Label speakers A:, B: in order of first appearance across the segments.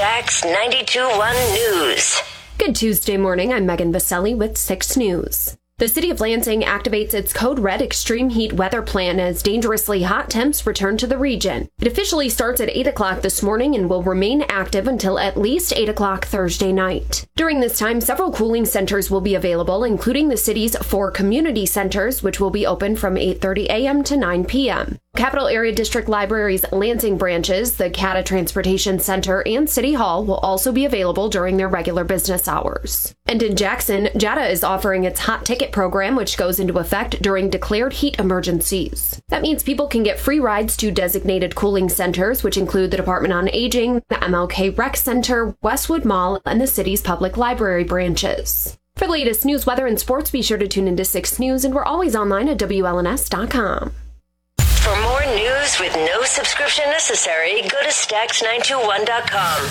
A: Stax 92.1 News.
B: Good Tuesday morning. I'm Megan Vaselli with 6 News. The city of Lansing activates its Code Red extreme heat weather plan as dangerously hot temps return to the region. It officially starts at 8 o'clock this morning and will remain active until at least 8 o'clock Thursday night. During this time, several cooling centers will be available, including the city's 4 community centers, which will be open from 8:30 a.m. to 9 p.m. Capital Area District Library's Lansing branches, the CATA Transportation Center, and City Hall will also be available during their regular business hours. And in Jackson, JATA is offering its Hot Ticket program, which goes into effect during declared heat emergencies. That means people can get free rides to designated cooling centers, which include the Department on Aging, the MLK Rec Center, Westwood Mall, and the city's public library branches. For the latest news, weather, and sports, be sure to tune into 6 News, and we're always online at WLNS.com.
A: For more news with no subscription necessary, go to Stax921.com.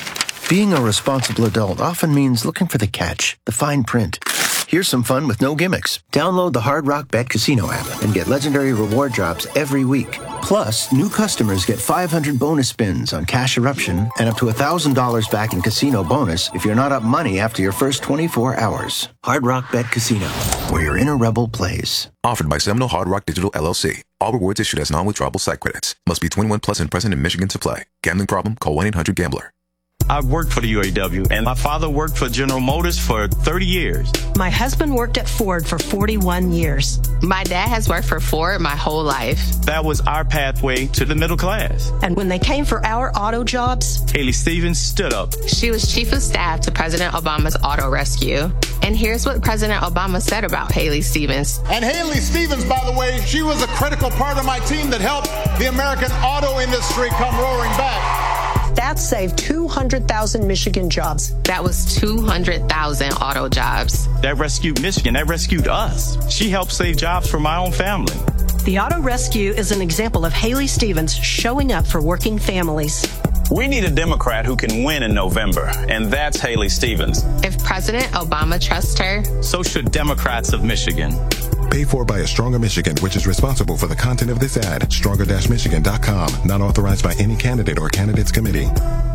C: Being a responsible adult often means looking for the catch, the fine print. Here's some fun with no gimmicks. Download the Hard Rock Bet Casino app and get legendary reward drops every week. Plus, new customers get 500 bonus spins on Cash Eruption and up to $1,000 back in casino bonus if you're not up money after your first 24 hours. Hard Rock Bet Casino, where your inner rebel plays.
D: Offered by Seminole Hard Rock Digital LLC. All rewards issued as non-withdrawable site credits. Must be 21 plus and present in Michigan to play. Gambling problem? Call 1-800-GAMBLER.
E: I've worked for the UAW, and my father worked for General Motors for 30 years.
F: My husband worked at Ford for 41 years.
G: My dad has worked for Ford my whole life.
E: That was our pathway to the middle class.
F: And when they came for our auto jobs,
E: Haley Stevens stood up.
G: She was chief of staff to President Obama's auto rescue. And here's what President Obama said about Haley Stevens.
H: And Haley Stevens, by the way, she was a critical part of my team that helped the American auto industry come roaring back.
F: that saved 200,000 Michigan jobs.
G: That was 200,000 auto jobs.
E: That rescued Michigan. That rescued us. She helped save jobs for my own family.
F: The Auto Rescue is an example of Haley Stevens showing up for working families.
I: We need a Democrat who can win in November, and that's Haley Stevens.
G: If President Obama trusts her,
E: so should Democrats of Michigan.
J: Paid for by A Stronger Michigan, which is responsible for the content of this ad. Stronger-Michigan.com. Not authorized by any candidate or candidates committee.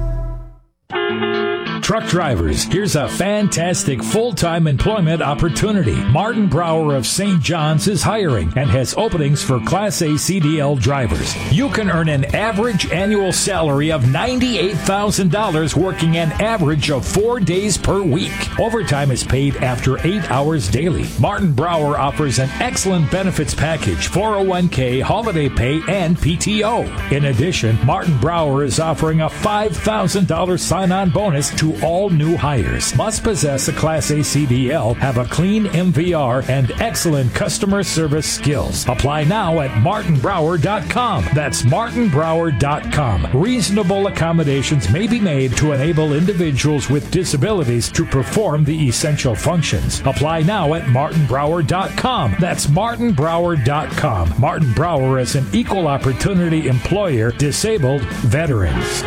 K: Truck drivers, here's a fantastic full-time employment opportunity. Martin Brower of St. John's is hiring and has openings for Class A CDL drivers. You can earn an average annual salary of $98,000 working an average of 4 days per week. Overtime is paid after 8 hours daily. Martin Brower offers an excellent benefits package, 401k, holiday pay, and PTO. In addition, Martin Brower is offering a $5,000 sign-on bonus to all new hires. Must possess a Class A CDL, have a clean MVR, and excellent customer service skills. Apply now at martinbrower.com. That's martinbrower.com. Reasonable accommodations may be made to enable individuals with disabilities to perform the essential functions. Apply now at martinbrower.com. That's martinbrower.com. Martin Brower is an equal opportunity employer, disabled veterans.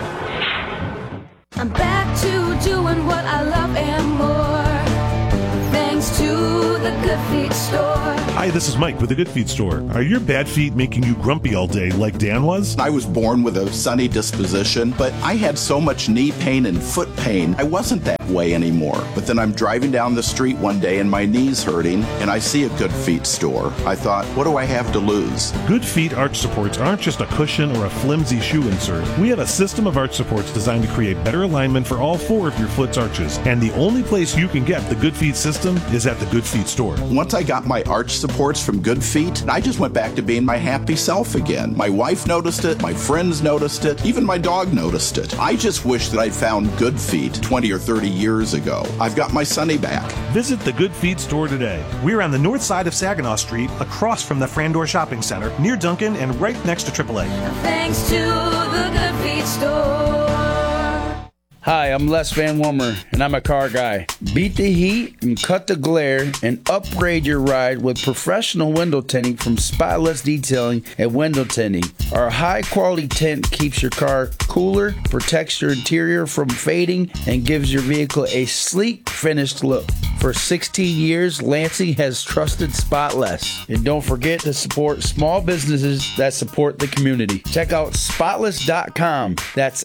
L: I'm back to doing what I love and more, thanks to the Good Feet Store.
M: Hi, this is Mike with the Good Feet Store. Are your bad feet making you grumpy all day like Dan was?
N: I was born with a sunny disposition, but I had so much knee pain and foot pain, I wasn't that way anymore. But then I'm driving down the street one day and my knee's hurting, and I see a Good Feet Store. I thought, what do I have to lose?
M: Good Feet arch supports aren't just a cushion or a flimsy shoe insert. We have a system of arch supports designed to create better alignment for all 4 of your foot's arches. And the only place you can get the Good Feet system is at the Good Feet Store.
N: Once I got my arch supports from Good Feet, I just went back to being my happy self again. My wife noticed it, my friends noticed it, even my dog noticed it. I just wish that I'd found Good Feet 20 or 30 years ago. I've got my Sunny back.
M: Visit the Good Feet Store today.
O: We're on the north side of Saginaw Street, across from the Frandor Shopping Center, near Duncan and right next to AAA.
L: Thanks to the Good Feet Store.
P: Hi, I'm Les Van Wummer, and I'm a car guy. Beat the heat and cut the glare and upgrade your ride with professional window tinting from Spotless Detailing at Window Tinting. Our high-quality tint keeps your car cooler, protects your interior from fading, and gives your vehicle a sleek, finished look. For 16 years, Lansing has trusted Spotless. And don't forget to support small businesses that support the community. Check out Spotless.com. That's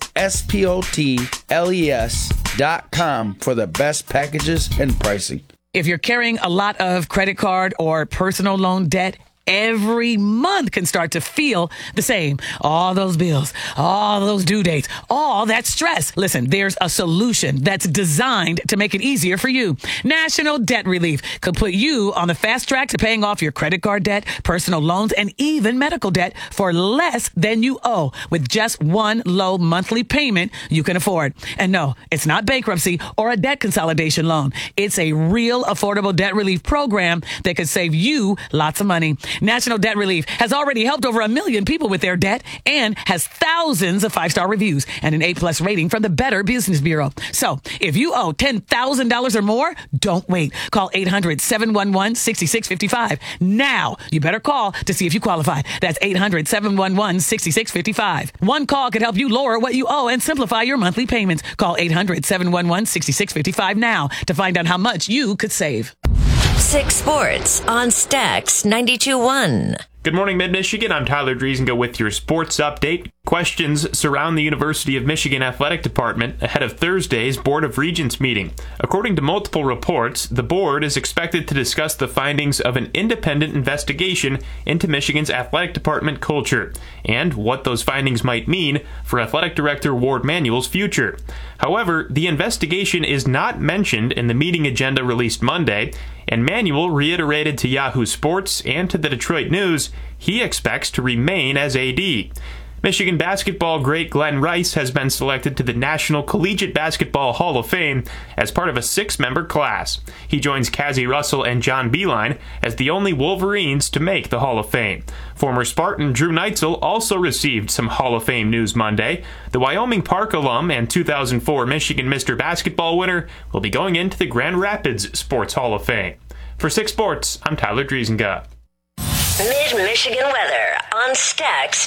P: SPOTLES.com for the best packages and pricing.
Q: If you're carrying a lot of credit card or personal loan debt, every month can start to feel the same. All those bills, all those due dates, all that stress. Listen, there's a solution that's designed to make it easier for you. National Debt Relief could put you on the fast track to paying off your credit card debt, personal loans, and even medical debt for less than you owe with just one low monthly payment you can afford. And no, it's not bankruptcy or a debt consolidation loan. It's a real affordable debt relief program that could save you lots of money. National Debt Relief has already helped over 1 million people with their debt and has thousands of 5-star reviews and an A+ rating from the Better Business Bureau. So if you owe $10,000 or more, don't wait. Call 800-711-6655. Now, you better call to see if you qualify. That's 800-711-6655. One call could help you lower what you owe and simplify your monthly payments. Call 800-711-6655 now to find out how much you could save.
A: 6 Sports on Stax 92.1.
R: Good morning, Mid-Michigan. I'm Tyler Driesinga with your sports update. Questions surround the University of Michigan Athletic Department ahead of Thursday's Board of Regents meeting. According to multiple reports, the board is expected to discuss the findings of an independent investigation into Michigan's athletic department culture and what those findings might mean for Athletic Director Ward Manuel's future. However, the investigation is not mentioned in the meeting agenda released Monday, and Manuel reiterated to Yahoo Sports and to the Detroit News he expects to remain as AD. Michigan basketball great Glenn Rice has been selected to the National Collegiate Basketball Hall of Fame as part of a 6-member class. He joins Cazzie Russell and John Beilein as the only Wolverines to make the Hall of Fame. Former Spartan Drew Neitzel also received some Hall of Fame news Monday. The Wyoming Park alum and 2004 Michigan Mr. Basketball winner will be going into the Grand Rapids Sports Hall of Fame. For 6 Sports, I'm Tyler Driesinga.
A: Mid-Michigan weather on Stax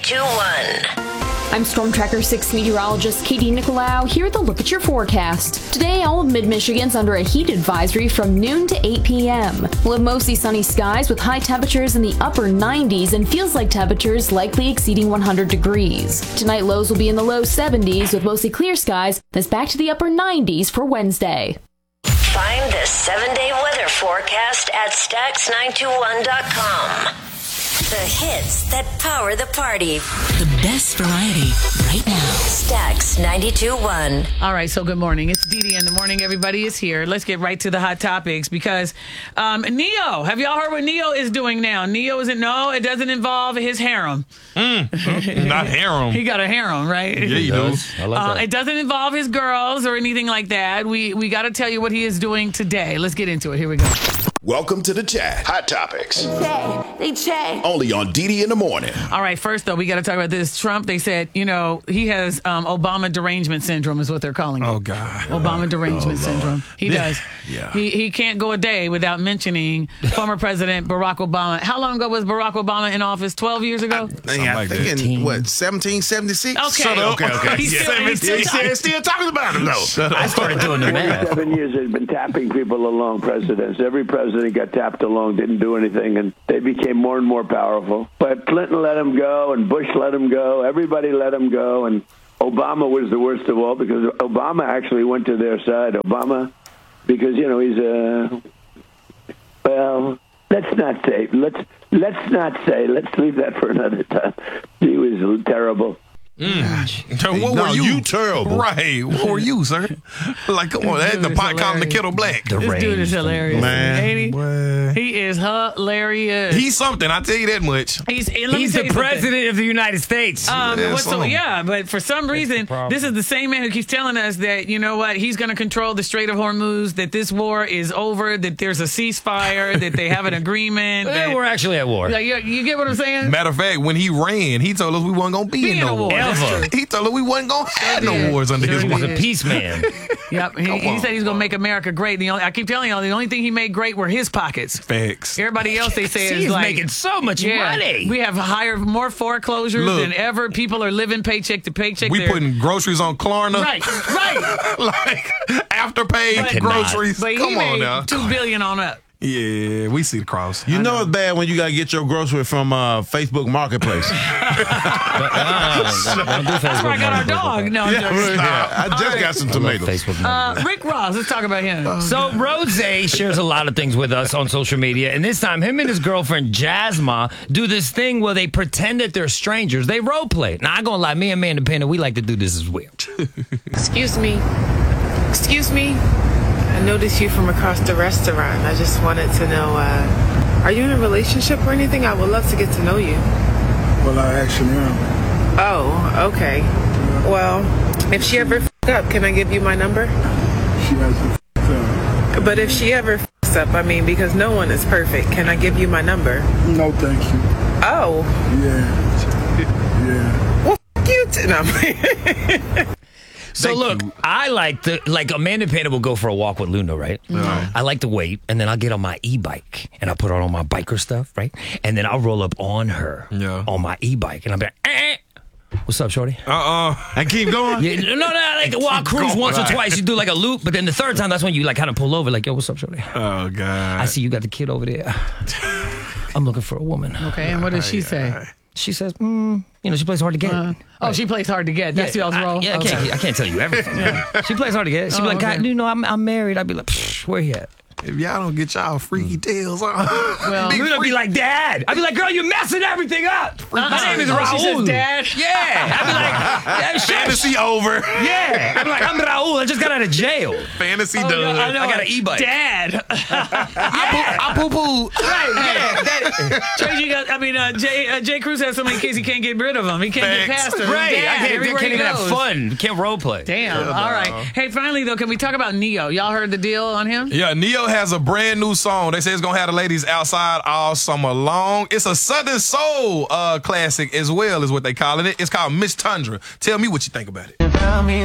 A: 92.1.
B: I'm Storm Tracker 6 meteorologist Katie Nicolau here with a look at your forecast. Today, all of mid-Michigan's under a heat advisory from noon to 8 p.m. We'll have mostly sunny skies with high temperatures in the upper 90s and feels like temperatures likely exceeding 100 degrees. Tonight, lows will be in the low 70s with mostly clear skies, that's back to the upper 90s for Wednesday.
A: Find the 7-day weather forecast at Stax921.com. The hits that power the party. The best variety right now. Stax 92.1.
Q: All right, so good morning. It's Dee Dee in the morning. Everybody is here. Let's get right to the hot topics because Neo, have y'all heard what Neo is doing now? Neo isn't, no, it doesn't involve his harem.
S: Not harem.
Q: He got a harem, right?
S: Yeah, he does. I like that.
Q: It doesn't involve his girls or anything like that. We got to tell you what he is doing today. Let's get into it. Here we go.
T: Welcome to the chat. Hot Topics.
L: They chat.
T: Only on Dee in the morning.
Q: All right, first, though, we got to talk about this. Trump, they said, he has Obama derangement syndrome is what they're calling it.
S: Oh, God.
Q: Obama derangement syndrome. He does.
S: Yeah.
Q: He can't go a day without mentioning former President Barack Obama. How long ago was Barack Obama in office? 12 years ago?
S: I think in, 1776?
Q: Okay.
S: Shut up. Okay.
Q: He's
S: still talking about him, though.
U: I started doing the math.
V: 7 years they've been tapping people along, presidents. Every president got tapped along, didn't do anything, and they became more and more powerful. But Clinton let him go, and Bush let him go. Everybody let him go, and Obama was the worst of all because Obama actually went to their side. Obama, because, he's well, let's not say. Let's leave that for another time. He was terrible.
S: What were you terrible? Right. What were you, sir? Like, come on, that's the pot calling the kettle black.
Q: This dude is hilarious.
S: Man.
Q: Ain't he is hilarious.
S: He's something, I tell you that much.
U: He's the president of the United States.
Q: But for some reason, this is the same man who keeps telling us that, you know what, he's going to control the Strait of Hormuz, that this war is over, that there's a ceasefire, that they have an agreement.
U: We're actually at war.
Q: You get what I'm saying?
S: Matter of fact, when he ran, he told us we weren't going to be in no war.
U: Ever.
S: He told us we wasn't going to have no wars under his watch.
U: He was a peace man.
Q: Yep. He said he's going to make America great. I keep telling y'all, the only thing he made great were his pockets.
S: Facts.
Q: Everybody else, they say,
U: He's
Q: is like
U: making so much money.
Q: We have more foreclosures than ever. People are living paycheck to paycheck.
S: We putting groceries on Klarna.
Q: Right.
S: Like Afterpay groceries.
Q: But
S: Come on
Q: made
S: now.
Q: $2 billion on up.
S: Yeah, we see the cross.
C: You know it's bad when you gotta get your grocery from Facebook Marketplace.
U: Don't do Facebook.
Q: That's where I got our dog. No,
C: I just got some tomatoes.
Q: Rick Ross, let's talk about him.
U: So Rose shares a lot of things with us on social media, and this time him and his girlfriend Jasma do this thing where they pretend that they're strangers. They role play. Now I'm gonna lie, me and Amanda Pena, we like to do this as well.
D: Excuse me. I noticed you from across the restaurant. I just wanted to know, are you in a relationship or anything? I would love to get to know you.
W: Well, I actually am.
D: Oh, okay. Well, if she ever up, can I give you my number?
W: She hasn't up.
D: But if she ever up, because no one is perfect, can I give you my number?
W: No, thank you.
D: Oh.
W: Yeah.
D: Well, you no.
U: So look, I like Amanda Pena will go for a walk with Luna, right?
S: Mm-hmm.
U: I like to wait, and then I'll get on my e-bike, and I'll put on all my biker stuff, right? And then I'll roll up on her on my e-bike, and I'll be like, what's up, shorty?
C: And keep going?
U: Yeah, no, I'll cruise once or twice. You do like a loop, but then the third time, that's when you like kind of pull over, like, yo, what's up, shorty?
S: Oh, God.
U: I see you got the kid over there. I'm looking for a woman.
Q: Okay, and what does she say?
U: She says, she plays hard to get.
Q: She plays hard to get. That's y'all's role?
U: Yeah, I can't tell you everything. She plays hard to get. She'd be like, God, I'm married. I'd be like, where he at?
S: If y'all don't get y'all freaky tails on.
U: Well, you're going to be like, Dad. I'd be like, girl, you're messing everything up. My name is Raul.
Q: She says, Dad?
U: Yeah. I'd be like,
S: fantasy over.
U: Yeah. I'd be like, I'm Raul. I just got out of jail.
S: Fantasy done.
U: I got an e-bike.
Q: Dad.
S: I poo-poo.
Q: Right, yeah. Jay Cruz has so many kids he can't get rid of them. He can't get past them.
U: Right.
Q: Dad,
U: I can't even have fun. Can't role play.
Q: Damn. All right. Hey, finally, though, can we talk about Neo? Y'all heard the deal on him?
S: Yeah, Neo has a brand new song. They say it's gonna have the ladies outside all summer long. It's a Southern Soul classic as well, is what they calling it. It's called Miss Tundra. Tell me what you think about it.
X: Tell me